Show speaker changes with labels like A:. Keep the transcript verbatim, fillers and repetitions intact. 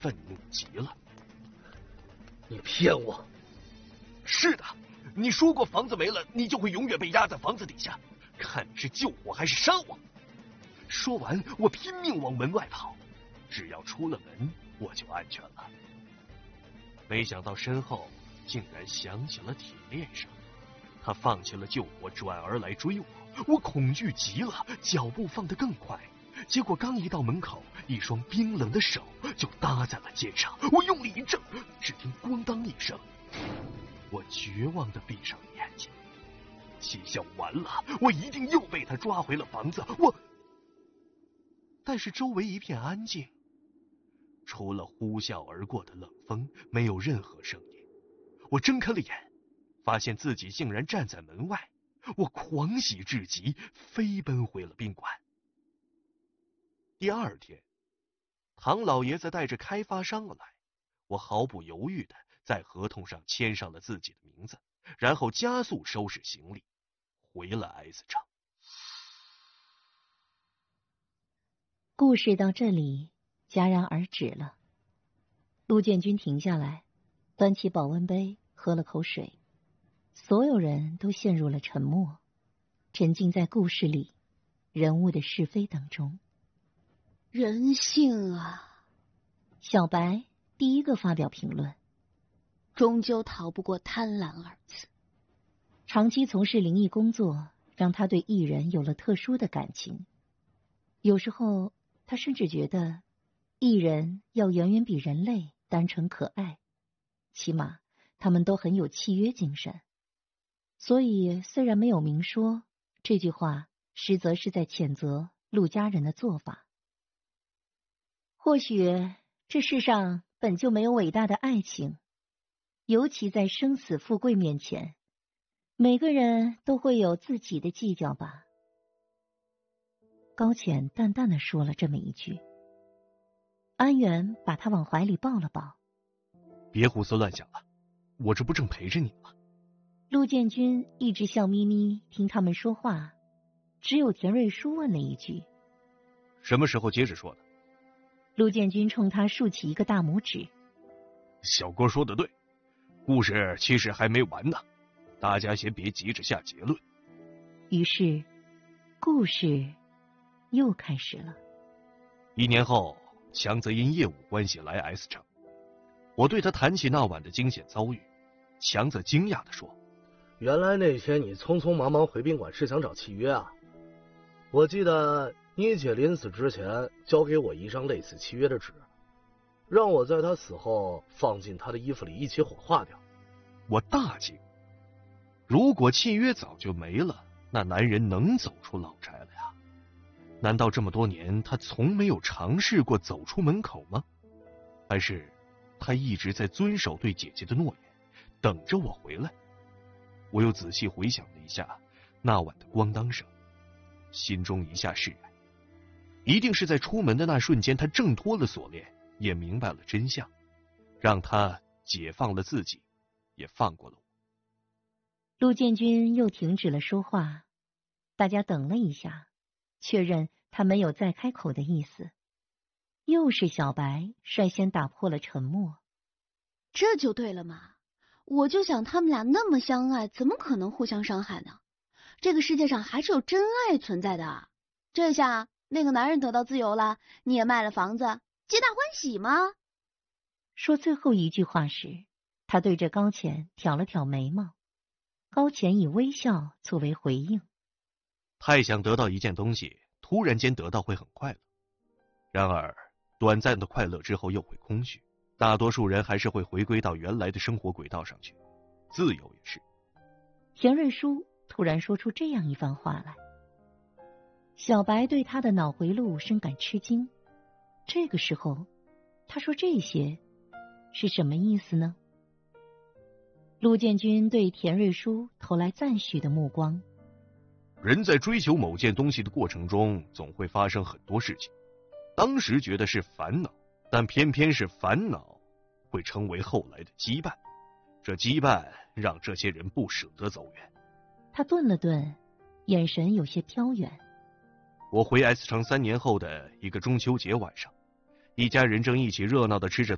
A: 愤怒极了。
B: 你骗我！
A: 是的，你说过房子没了，你就会永远被压在房子底下，看你是救我还是杀我。说完，我拼命往门外跑，只要出了门，我就安全了。没想到身后竟然响起了铁链声，他放弃了救我，转而来追我。我恐惧极了，脚步放得更快。结果刚一到门口，一双冰冷的手就搭在了肩上，我用力一挣，只听咣当一声，我绝望地闭上眼睛。心想完了，我一定又被他抓回了房子。我，但是周围一片安静，除了呼啸而过的冷风，没有任何声音。我睁开了眼，发现自己竟然站在门外，我狂喜至极，飞奔回了宾馆。第二天，唐老爷子带着开发商来，我毫不犹豫地在合同上签上了自己的名字，然后加速收拾行李，回了 S 城。
C: 故事到这里戛然而止了。陆建军停下来，端起保温杯喝了口水，所有人都陷入了沉默，沉浸在故事里人物的是非当中。
D: 人性啊！
C: 小白第一个发表评论，
D: 终究逃不过贪婪二字。
C: 长期从事灵异工作，让他对艺人有了特殊的感情。有时候，他甚至觉得，艺人要远远比人类单纯可爱，起码他们都很有契约精神。所以，虽然没有明说，这句话实则是在谴责陆家人的做法。或许这世上本就没有伟大的爱情，尤其在生死富贵面前，每个人都会有自己的计较吧。高浅淡淡的说了这么一句，安源把他往怀里抱了抱。
A: 别胡思乱想了，我这不正陪着你吗？
C: 陆建军一直笑眯眯听他们说话，只有田瑞书问了一句：
A: 什么时候接着说的？
C: 陆建军冲他竖起一个大拇指。
A: 小郭说的对，故事其实还没完呢，大家先别急着下结论。
C: 于是故事又开始了。
A: 一年后，强则因业务关系来 S 城，我对他谈起那晚的惊险遭遇，强则惊讶地说：
B: 原来那天你匆匆忙忙回宾馆是想找契约啊？我记得你姐临死之前交给我一张类似契约的纸，让我在她死后放进她的衣服里一起火化掉。
A: 我大惊，如果契约早就没了，那男人能走出老宅了呀？难道这么多年他从没有尝试过走出门口吗？还是他一直在遵守对姐姐的诺言，等着我回来？我又仔细回想了一下那晚的咣当声，心中一下释然，一定是在出门的那瞬间，他挣脱了锁链，也明白了真相，让他解放了自己，也放过了我。
C: 陆建军又停止了说话，大家等了一下，确认他没有再开口的意思。又是小白率先打破了沉默。
D: 这就对了嘛，我就想他们俩那么相爱，怎么可能互相伤害呢？这个世界上还是有真爱存在的。这下那个男人得到自由了，你也卖了房子，皆大欢喜吗？
C: 说最后一句话时，他对着高浅挑了挑眉毛，高浅以微笑作为回应。
A: 太想得到一件东西，突然间得到会很快乐，然而短暂的快乐之后又会空虚，大多数人还是会回归到原来的生活轨道上去，自由也是。
C: 田瑞书突然说出这样一番话来，小白对他的脑回路深感吃惊。这个时候他说这些是什么意思呢？陆建军对田瑞书投来赞许的目光。
A: 人在追求某件东西的过程中，总会发生很多事情，当时觉得是烦恼，但偏偏是烦恼会成为后来的羁绊，这羁绊让这些人不舍得走远。
C: 他顿了顿，眼神有些飘远。
A: 我回 S 城三年后的一个中秋节晚上，一家人正一起热闹地吃着